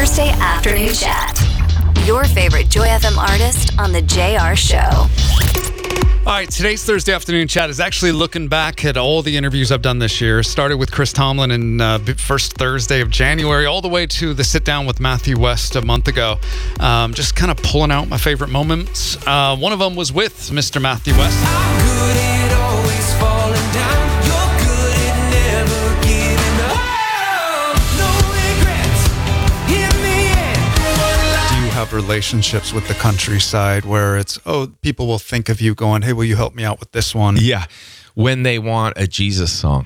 Thursday Afternoon Chat. Your favorite Joy FM artist on The JR Show. All right, today's Thursday Afternoon Chat is actually looking back at all the interviews I've done this year. Started with Chris Tomlin in first Thursday of January, all the way to the sit down with Matthew West a month ago. Just kind of pulling out my favorite moments. One of them was with Mr. Matthew West. I'm good at always falling down. You're good at never giving up. No regrets in the end. Do you have relationships with the countryside where it's, people will think of you going, hey, will you help me out with this one? Yeah. When they want a Jesus song,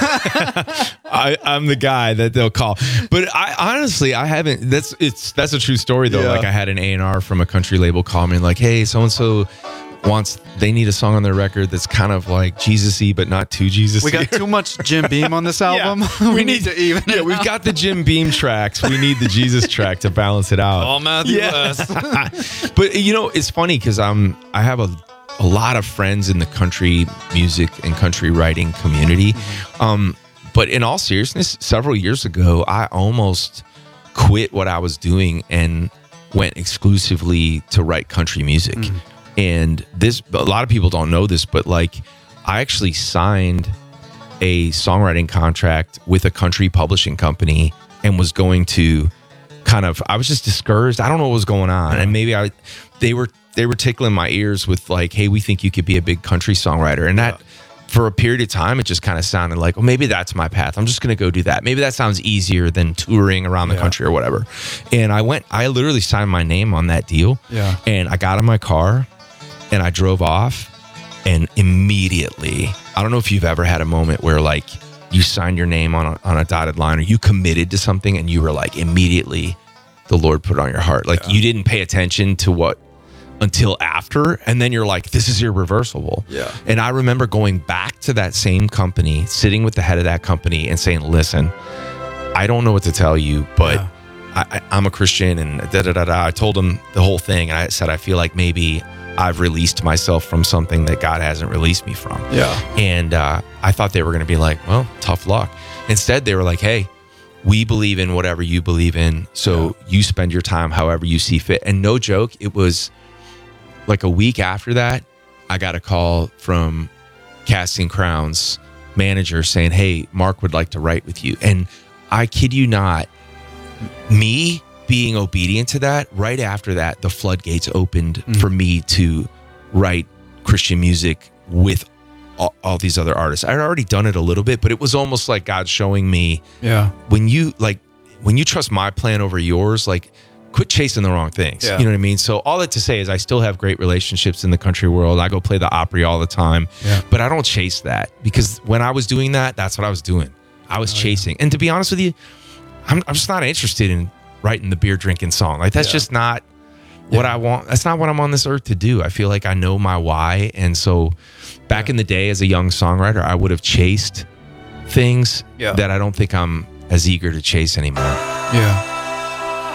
I'm the guy that they'll call. But I honestly haven't. That's a true story though. Yeah. Like I had an A&R from a country label call me like, hey, so and so they need a song on their record that's kind of like Jesus-y but not too Jesus-y. We got too much Jim Beam on this album. Yeah. we need to even it we've out. got the Jim Beam tracks. We need the Jesus track to balance it out. All Matthew West. But it's funny because I have a lot of friends in the country music and country writing community. But in all seriousness, several years ago, I almost quit what I was doing and went exclusively to write country music. And a lot of people don't know this, but like I actually signed a songwriting contract with a country publishing company and was going to I was just discouraged. I don't know what was going on. And maybe they were tickling my ears with like, hey, we think you could be a big country songwriter. And that for a period of time, it just kind of sounded like, well, maybe that's my path. I'm just going to go do that. Maybe that sounds easier than touring around the country or whatever. And I literally signed my name on that deal. Yeah. And I got in my car and I drove off and immediately, I don't know if you've ever had a moment where like you signed your name on a dotted line or you committed to something and you were like immediately the Lord put it on your heart. Like you didn't pay attention to what until after. And then you're like, this is irreversible. Yeah. And I remember going back to that same company, sitting with the head of that company and saying, listen, I don't know what to tell you, but I'm a Christian and I told him the whole thing. And I said, I feel like maybe I've released myself from something that God hasn't released me from. Yeah. And I thought they were going to be like, well, tough luck. Instead, they were like, hey, we believe in whatever you believe in. So you spend your time however you see fit. And no joke, it was like a week after that, I got a call from Casting Crowns manager saying, hey, Mark would like to write with you. And I kid you not, me being obedient to that, right after that, the floodgates opened for me to write Christian music with all these other artists. I had already done it a little bit, but it was almost like God showing me, when you trust my plan over yours, like quit chasing the wrong things. You know what I mean? So all that to say is I still have great relationships in the country world. I go play the Opry all the time, but I don't chase that because when I was doing that, that's what I was doing. I was chasing. And to be honest with you, I'm just not interested in writing the beer drinking song. Like that's just not what I want. That's not what I'm on this earth to do. I feel like I know my why. And so back in the day as a young songwriter, I would have chased things that I don't think I'm as eager to chase anymore. Yeah.